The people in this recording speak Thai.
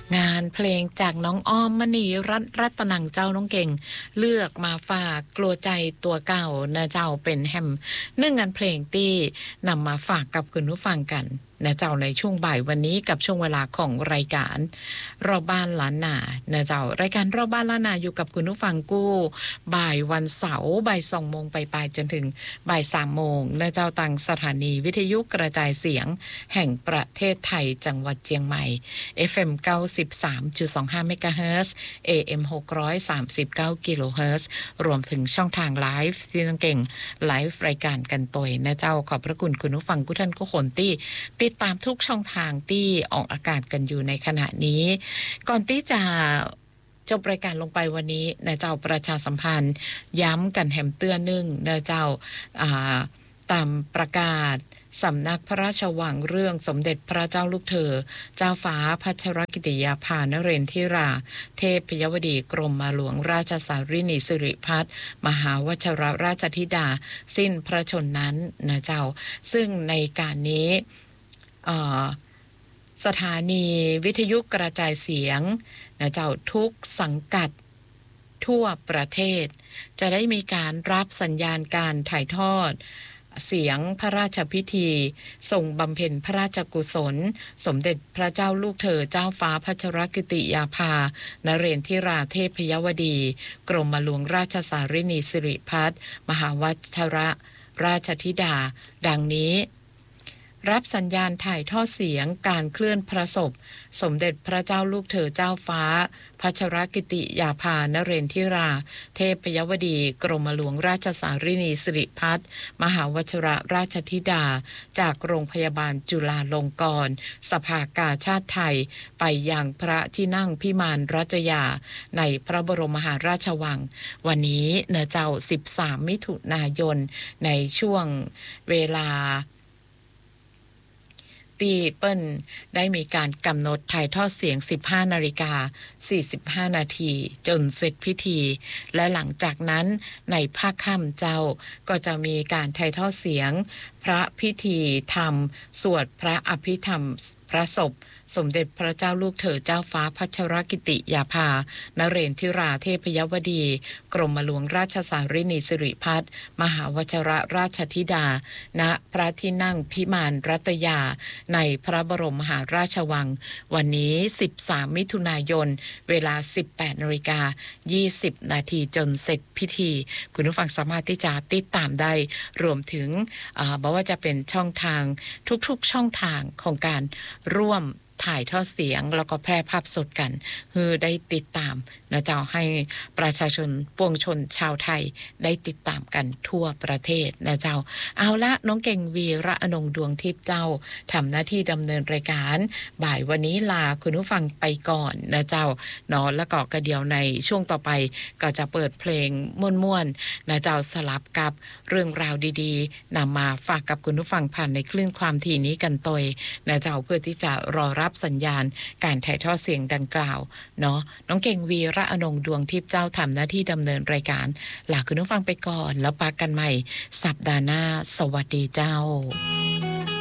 งานเพลงจากน้องอ้อมมณีรัตนังเจ้าน้องเก่งเลือกมาฝากกลัวใจตัวเก่านะเจ้าเป็นแฮมเนื่องงานเพลงที่นำมาฝากกับคุณผู้ฟังกันนะเจ้าในช่วงบ่ายวันนี้กับช่วงเวลาของรายการรอบบ้านล้านนานะเจ้ารายการรอบบ้านล้านนาอยู่กับคุณผู้ฟังกู้บ่ายวันเสาร์บ่าย2 โมงไปจนถึงบ่าย3 โมงนะเจ้าตังสถานีวิทยุกระจายเสียงแห่งประเทศไทยจังหวัดเชียงใหม่ FM 93.25 เมกะเฮิรตซ์ AM 639 กิโลเฮิรตซ์รวมถึงช่องทางไลฟ์ที่ต้องเก่งไลฟ์รายการกันตัวนะเจ้าขอบพระคุณคุณผู้ฟังทุกท่านทุกคนที่ติดตามทุกช่องทางที่ออกอากาศกันอยู่ในขณะนี้ก่อนที่จะจบรายการลงไปวันนี้นะเจ้าประชาสัมพันธ์ย้ำกันแหมเตือนนึงนะเจ้าตามประกาศสำนักพระราชวังเรื่องสมเด็จพระเจ้าลูกเธอเจ้าฟ้าพัชรกิติยาภานเรนทิราเทพยวดีกรมหลวงราชสารินีสิริพัฒน์มหาวชรราชธิดาสิ้นพระชนนั้นนะเจ้าซึ่งในการนี้สถานีวิทยุกระจายเสียงนะเจ้าทุกสังกัดทั่วประเทศจะได้มีการรับสัญญาณการถ่ายทอดเสียงพระราชพิธีทรงบำเพ็ญพระราชกุศลสมเด็จพระเจ้าลูกเธอเจ้าฟ้าพัชรกิติยาภานเรนทิราเทพยวดีกรมหลวงราชสารินีสิริพัฒน์มหาวชรราชธิดาดังนี้รับสัญญาณถ่ายทอดเสียงการเคลื่อนพระศพสมเด็จพระเจ้าลูกเธอเจ้าฟ้าพัชรกิติยาภานเรนทิราเทพยวดีกรมหลวงราชสารินีสิริพัฒน์มหาวชรราชธิดาจากโรงพยาบาลจุฬาลงกรณ์สภากาชาติไทยไปยังพระที่นั่งพิมานรัตยาในพระบรมมหาราชวังวันนี้เนื้อเจ้า13 มิถุนายนในช่วงเวลาตีเปิ้ลได้มีการกำหนดถ่ายทอดเสียง 15:45 นาทีจนเสร็จพิธีและหลังจากนั้นในภาคค่ำเจ้าก็จะมีการถ่ายทอดเสียงพระพิธีธรรมสวดพระอภิธรรมพระศพสมเด็จพระเจ้าลูกเธอเจ้าฟ้าพัชรกิติยาภานเรนทิราเทพยวดีกรมหลวงราชสารินีสิริพัฒน์มหาวชรราชธิดาณพระที่นั่งพิมานรัตยาในพระบรมมหาราชวังวันนี้13 มิถุนายนเวลา 18:20 นาทีจนเสร็จพิธีคุณผู้ฟังสามารถที่จะติดตามได้รวมถึงบอกว่าจะเป็นช่องทางทุกๆช่องทางของการร่วมถ่ายทอดเสียงแล้วก็แพร่ภาพสดกันคือได้ติดตามนะเจ้าให้ประชาชนปวงชนชาวไทยได้ติดตามกันทั่วประเทศนะเจ้าเอาละน้องเก่งวีระอนงดวงทิพย์เจ้าทำหน้าที่ดำเนินรายการบ่ายวันนี้ลาคุณผู้ฟังไปก่อนนะเจ้าเนาะแล้วก็กระเดียวในช่วงต่อไปก็จะเปิดเพลงม่วนๆนะเจ้าสลับกับเรื่องราวดีๆนำมาฝากกับคุณผู้ฟังผ่านในคลื่นความถี่นี้กันตยนะเจ้าเพื่อที่จะรอรับสัญญาณการถ่ายทอดเสียงดังกล่าวเนาะน้องเก่งวีระอนงดวงทิพย์เจ้าทำหน้าที่ดำเนินรายการลาคุณผู้ฟังไปก่อนแล้วปะกันใหม่สัปดาห์หน้าสวัสดีเจ้า